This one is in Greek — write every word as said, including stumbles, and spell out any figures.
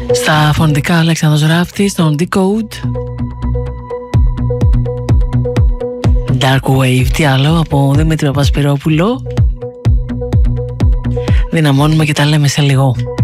Στα φωνητικά Αλέξανδρος Ράφτης, στον Decode. Dark Wave, τι άλλο, από Δημήτρη Παπασπυρόπουλο. Δυναμώνουμε και τα λέμε σε λίγο.